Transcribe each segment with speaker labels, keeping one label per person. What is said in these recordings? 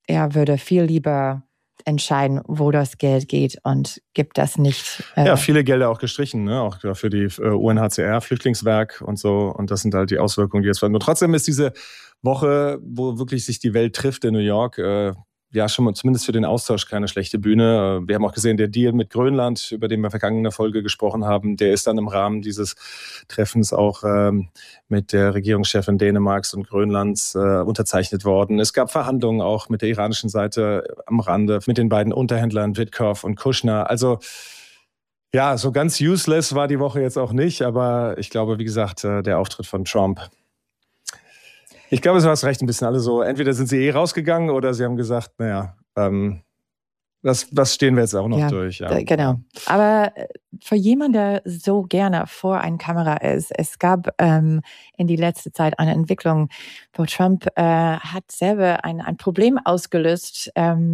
Speaker 1: er würde viel lieber entscheiden, wo das Geld geht und gibt das nicht.
Speaker 2: Ja, viele Gelder auch gestrichen, ne? Auch für die UNHCR, Flüchtlingswerk und so. Und das sind halt die Auswirkungen, die jetzt werden. Und trotzdem ist diese Woche, wo wirklich sich die Welt trifft in New York, ja, schon mal zumindest für den Austausch keine schlechte Bühne. Wir haben auch gesehen, der Deal mit Grönland, über den wir vergangene Folge gesprochen haben, der ist dann im Rahmen dieses Treffens auch mit der Regierungschefin Dänemarks und Grönlands unterzeichnet worden. Es gab Verhandlungen auch mit der iranischen Seite am Rande, mit den beiden Unterhändlern Witkoff und Kushner. Also ja, so ganz useless war die Woche jetzt auch nicht, aber ich glaube, wie gesagt, der Auftritt von Trump. Ich glaube, du hast recht, ein bisschen alle so, entweder sind sie rausgegangen oder sie haben gesagt, naja, das stehen wir jetzt auch noch durch. Ja.
Speaker 1: Genau. Aber für jemanden, der so gerne vor einer Kamera ist, es gab in die letzte Zeit eine Entwicklung, wo Trump hat selber ein Problem ausgelöst,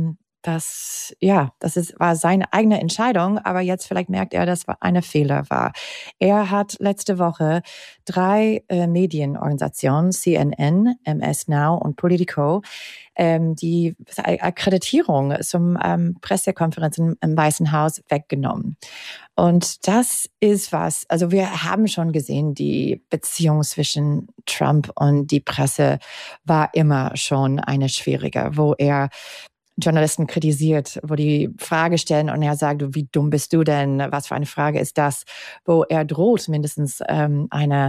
Speaker 1: war seine eigene Entscheidung, aber jetzt vielleicht merkt er, dass eine Fehler war. Er hat letzte Woche 3 Medienorganisationen, CNN, MS Now und Politico, die Akkreditierung zum Pressekonferenzen im Weißen Haus weggenommen. Und das ist was, also wir haben schon gesehen, die Beziehung zwischen Trump und die Presse war immer schon eine schwierige, wo er Journalisten kritisiert, wo die Frage stellen und er sagt, wie dumm bist du denn? Was für eine Frage ist das? Wo er droht mindestens eine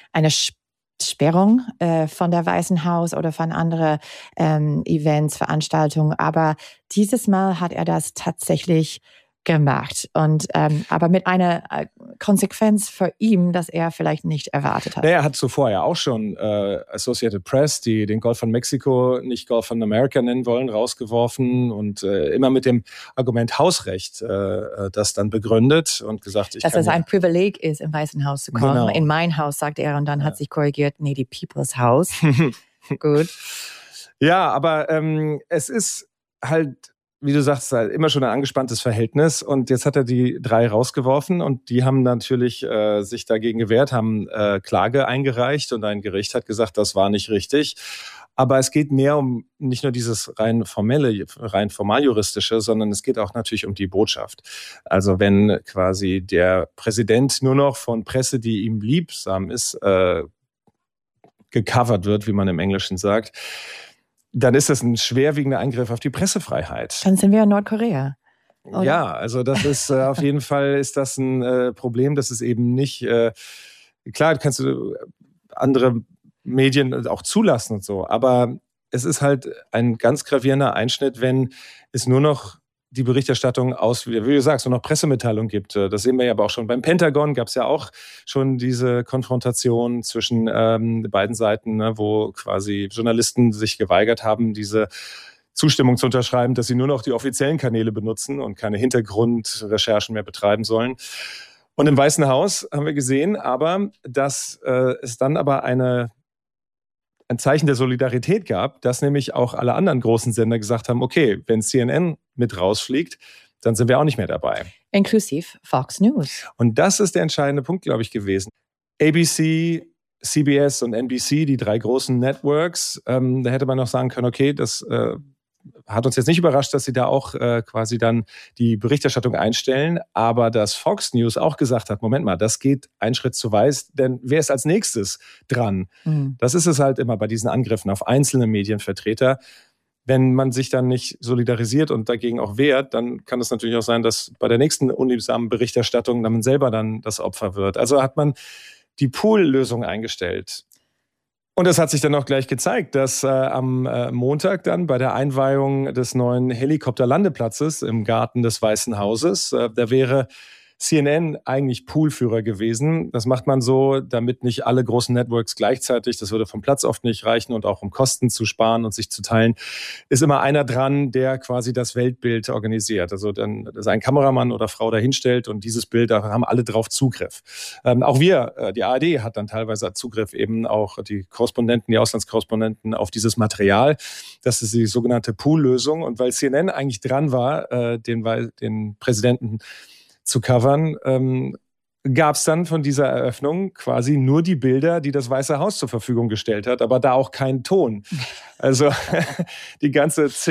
Speaker 1: Sperrung von der Weißen Haus oder von anderen Events, Veranstaltungen. Aber dieses Mal hat er das tatsächlich gemacht und aber mit einer Konsequenz für ihn, dass er vielleicht nicht erwartet hat.
Speaker 2: Er hat zuvor ja auch schon Associated Press, die den Golf von Mexiko nicht Golf von America nennen wollen, rausgeworfen und immer mit dem Argument Hausrecht das dann begründet und gesagt,
Speaker 1: dass es ein Privileg ist, im Weißen Haus zu kommen. Genau. In mein Haus, sagt er, und dann hat sich korrigiert, nee, die People's House. Gut.
Speaker 2: Ja, aber es ist halt, wie du sagst, immer schon ein angespanntes Verhältnis. Und jetzt hat er die 3 rausgeworfen und die haben natürlich sich dagegen gewehrt, haben Klage eingereicht und ein Gericht hat gesagt, das war nicht richtig. Aber es geht mehr um nicht nur dieses rein formaljuristische, sondern es geht auch natürlich um die Botschaft. Also wenn quasi der Präsident nur noch von Presse, die ihm liebsam ist, gecovert wird, wie man im Englischen sagt, dann ist das ein schwerwiegender Angriff auf die Pressefreiheit.
Speaker 1: Dann sind wir in Nordkorea. Oder?
Speaker 2: Ja, also das ist auf jeden Fall ist das ein Problem, das ist eben nicht, klar, kannst du andere Medien auch zulassen und so, aber es ist halt ein ganz gravierender Einschnitt, wenn es nur noch die Berichterstattung aus, wie du sagst, nur noch Pressemitteilungen gibt. Das sehen wir ja aber auch schon beim Pentagon, gab es ja auch schon diese Konfrontation zwischen beiden Seiten, ne, wo quasi Journalisten sich geweigert haben, diese Zustimmung zu unterschreiben, dass sie nur noch die offiziellen Kanäle benutzen und keine Hintergrundrecherchen mehr betreiben sollen. Und im Weißen Haus haben wir gesehen, aber dass es dann aber ein Zeichen der Solidarität gab, dass nämlich auch alle anderen großen Sender gesagt haben, okay, wenn CNN mit rausfliegt, dann sind wir auch nicht mehr dabei.
Speaker 1: Inklusive Fox News.
Speaker 2: Und das ist der entscheidende Punkt, glaube ich, gewesen. ABC, CBS und NBC, die 3 großen Networks, da hätte man noch sagen können, okay, das hat uns jetzt nicht überrascht, dass sie da auch quasi dann die Berichterstattung einstellen, aber dass Fox News auch gesagt hat, Moment mal, das geht einen Schritt zu weit, denn wer ist als nächstes dran? Das ist es halt immer bei diesen Angriffen auf einzelne Medienvertreter. Wenn man sich dann nicht solidarisiert und dagegen auch wehrt, dann kann es natürlich auch sein, dass bei der nächsten unliebsamen Berichterstattung dann selber dann das Opfer wird. Also hat man die Pool-Lösung eingestellt. Und es hat sich dann auch gleich gezeigt, dass am Montag dann bei der Einweihung des neuen Helikopterlandeplatzes im Garten des Weißen Hauses, da wäre CNN eigentlich Poolführer gewesen. Das macht man so, damit nicht alle großen Networks gleichzeitig, das würde vom Platz oft nicht reichen und auch um Kosten zu sparen und sich zu teilen, ist immer einer dran, der quasi das Weltbild organisiert. Also dann sein Kameramann oder Frau dahinstellt und dieses Bild, da haben alle drauf Zugriff. Auch wir, die ARD hat dann teilweise Zugriff, eben auch die Korrespondenten, die Auslandskorrespondenten auf dieses Material. Das ist die sogenannte Pool-Lösung. Und weil CNN eigentlich dran war, den Präsidenten zu covern, gab es dann von dieser Eröffnung quasi nur die Bilder, die das Weiße Haus zur Verfügung gestellt hat, aber da auch keinen Ton. Also die ganze